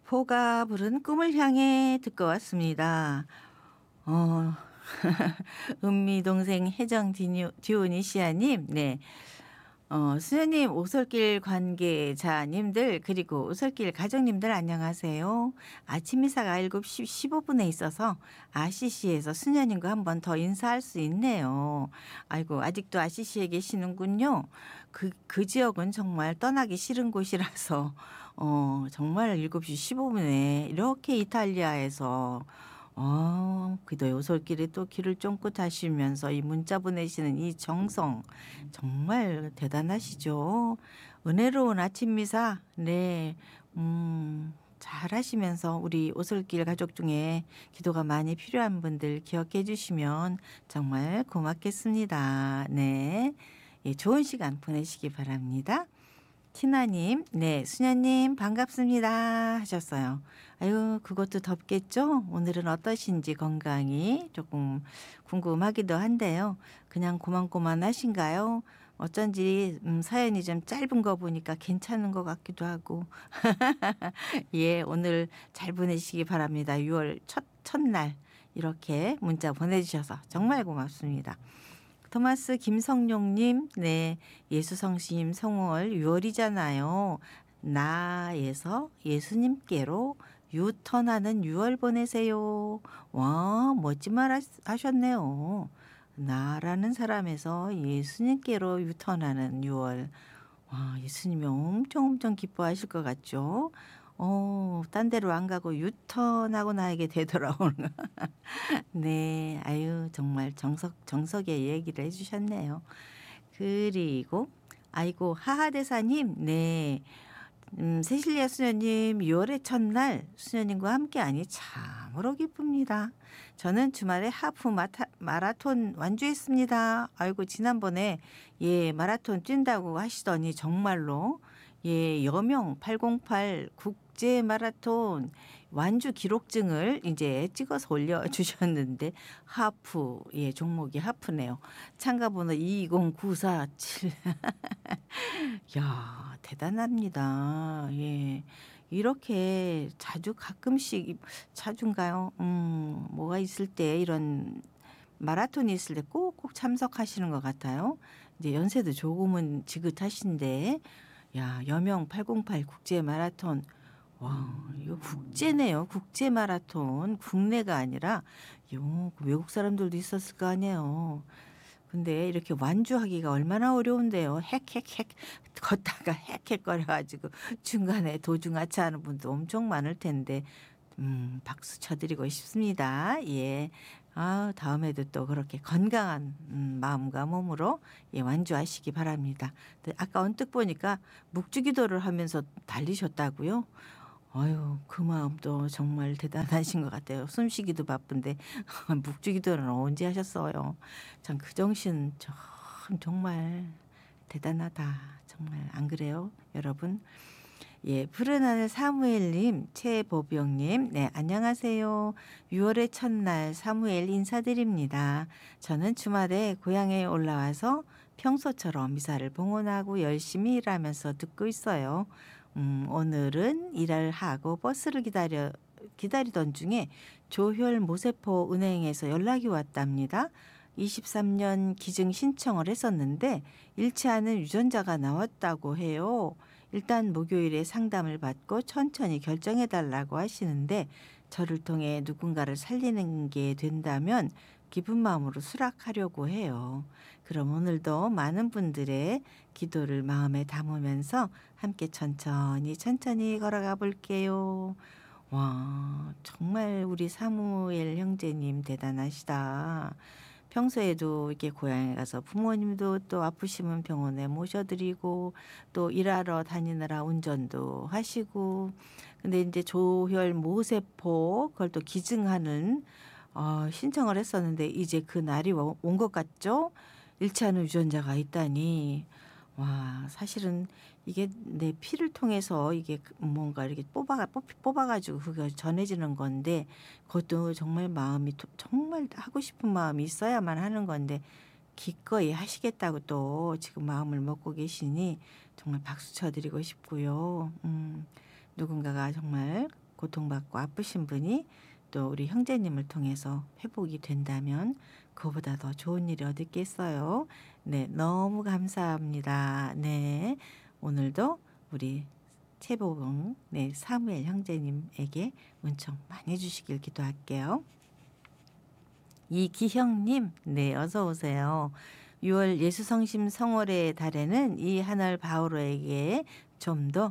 포가 부른 꿈을 향해 듣고 왔습니다. 어 은미 동생 혜정 디오니시아님, 네. 수녀님, 오솔길 관계자님들, 그리고 오솔길 가족님들 안녕하세요. 아침 미사가 7시 15분에 있어서 RCC에서 수녀님과 한번 더 인사할 수 있네요. 아이고, 아직도 RCC에 계시는군요. 그 지역은 정말 떠나기 싫은 곳이라서 정말 7시 15분에 이렇게 이탈리아에서 그래도 요솔길에 또 길을 쫑긋 하시면서 이 문자 보내시는 이 정성 정말 대단하시죠. 은혜로운 아침 미사. 네. 잘하시면서 우리 오솔길 가족 중에 기도가 많이 필요한 분들 기억해 주시면 정말 고맙겠습니다. 네. 예, 좋은 시간 보내시기 바랍니다. 티나님, 네, 수녀님 반갑습니다 하셨어요. 아유, 그것도 덥겠죠? 오늘은 어떠신지 건강이 조금 궁금하기도 한데요. 그냥 고만고만하신가요? 어쩐지 사연이 좀 짧은 거 보니까 괜찮은 것 같기도 하고. 예, 오늘 잘 보내시기 바랍니다. 6월 첫날 이렇게 문자 보내주셔서 정말 고맙습니다. 토마스 김성룡님, 네. 예수성심 성월 6월이잖아요. 나에서 예수님께로 유턴하는 6월 보내세요. 와, 멋진 말 하셨네요. 나라는 사람에서 예수님께로 유턴하는 6월. 와, 예수님이 엄청 기뻐하실 것 같죠? 딴 데로 안 가고 유턴하고 나에게 되돌아오는. 네. 아유, 정말 정석의 얘기를 해 주셨네요. 그리고 아이고, 하하대사님, 네. 세실리아 수녀님 6월의 첫날 수녀님과 함께하니 참으로 기쁩니다. 저는 주말에 하프 마라톤 완주했습니다. 아이고, 지난번에 예, 마라톤 뛴다고 하시더니 정말로 예, 여명 808 국제 마라톤 완주 기록증을 이제 찍어서 올려주셨는데 하프, 예, 종목이 하프네요. 참가번호 20947. 야, 대단합니다. 예. 이렇게 자주 가끔씩 자주인가요? 뭐가 있을 때 이런 마라톤이 있을 때 꼭꼭 참석하시는 것 같아요. 이제 연세도 조금은 지긋하신데, 야, 여명 808 국제 마라톤. 와, 이거 국제네요. 국제 마라톤. 국내가 아니라, 외국 사람들도 있었을 거 아니에요. 근데 이렇게 완주하기가 얼마나 어려운데요. 헥헥헥 걷다가 헥헥거려가지고 중간에 도중 하차하는 분도 엄청 많을 텐데, 박수 쳐드리고 싶습니다. 예. 다음에도 또 그렇게 건강한 마음과 몸으로 예, 완주하시기 바랍니다. 아까 언뜻 보니까 묵주기도를 하면서 달리셨다고요? 아유, 그 마음도 정말 대단하신 것 같아요. 숨쉬기도 바쁜데 묵주기도는 언제 하셨어요? 참 그 정신 참 정말 대단하다. 정말 안 그래요, 여러분? 예, 푸른 하늘 사무엘님, 최보병님, 네, 안녕하세요. 6월의 첫날 사무엘 인사드립니다. 저는 주말에 고향에 올라와서 평소처럼 미사를 봉헌하고 열심히 일하면서 듣고 있어요. 오늘은 일을 하고 버스를 기다리던 중에 조혈 모세포 은행에서 연락이 왔답니다. 23년 기증 신청을 했었는데 잃지 않은 유전자가 나왔다고 해요. 일단 목요일에 상담을 받고 천천히 결정해 달라고 하시는데 저를 통해 누군가를 살리는 게 된다면 기쁜 마음으로 수락하려고 해요. 그럼 오늘도 많은 분들의 기도를 마음에 담으면서 함께 천천히 걸어가 볼게요. 와, 정말 우리 사무엘 형제님 대단하시다. 평소에도 이렇게 고향에 가서 부모님도 또 아프시면 병원에 모셔드리고 또 일하러 다니느라 운전도 하시고 근데 이제 조혈 모세포 그걸 또 기증하는 신청을 했었는데 이제 그 날이 온 것 같죠? 잃지 않은 유전자가 있다니. 와, 사실은 이게 내 피를 통해서 이게 뭔가 이렇게 뽑아가지고 그게 전해지는 건데 그것도 정말 정말 하고 싶은 마음이 있어야만 하는 건데 기꺼이 하시겠다고 또 지금 마음을 먹고 계시니 정말 박수 쳐드리고 싶고요. 누군가가 정말 고통받고 아프신 분이 또 우리 형제님을 통해서 회복이 된다면 그거보다 더 좋은 일이 어디 있겠어요. 네, 너무 감사합니다. 네, 오늘도 우리 최보봉 네, 사무엘 형제님에게 은총 많이 주시길 기도할게요. 이기형님, 네, 어서 오세요. 6월 예수성심 성월의 달에는 이 하늘 바오로에게 좀 더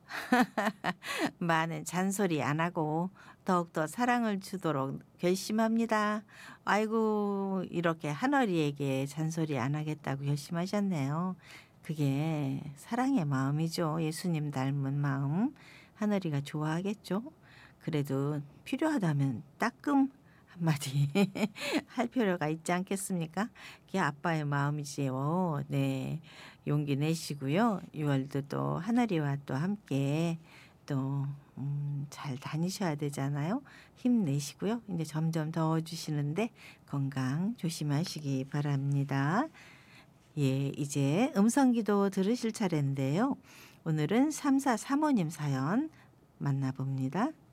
많은 잔소리 안 하고 더욱더 사랑을 주도록 결심합니다. 아이고, 이렇게 하늘이에게 잔소리 안 하겠다고 결심하셨네요. 그게 사랑의 마음이죠. 예수님 닮은 마음. 하늘이가 좋아하겠죠. 그래도 필요하다면 따끔 한마디 할 필요가 있지 않겠습니까? 그게 아빠의 마음이지요. 네, 용기 내시고요. 6월도 또 하늘이와 또 함께 또 잘 다니셔야 되잖아요. 힘내시고요. 이제 점점 더워지시는데 건강 조심하시기 바랍니다. 예, 이제 음성기도 들으실 차례인데요. 오늘은 3435님 사연 만나봅니다.